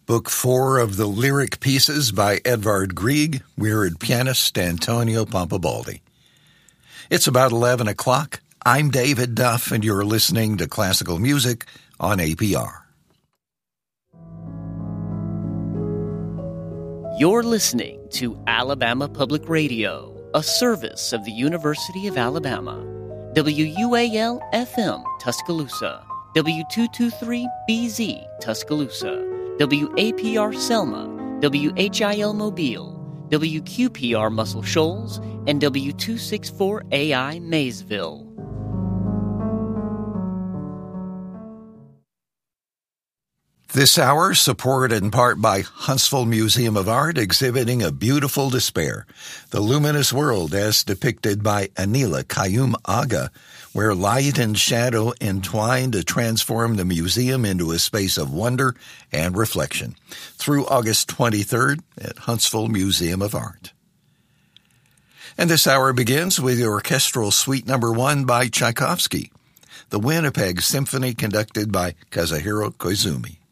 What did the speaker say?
Book 4 of the lyric pieces by Edvard Grieg, weird pianist Antonio Pompabaldi. It's about 11 o'clock. I'm David Duff, and you're listening to Classical Music on APR. You're listening to Alabama Public Radio, a service of the University of Alabama. WUAL-FM, Tuscaloosa. W223BZ, Tuscaloosa. WAPR Selma, WHIL Mobile, WQPR Muscle Shoals, and W264AI Maysville. This hour supported in part by Huntsville Museum of Art exhibiting A Beautiful Despair, the luminous world as depicted by Anila Qayyum Aga, where light and shadow entwine to transform the museum into a space of wonder and reflection, through August 23rd at Huntsville Museum of Art. And this hour begins with the Orchestral Suite No. 1 by Tchaikovsky, the Winnipeg Symphony conducted by Kazuhiro Koizumi.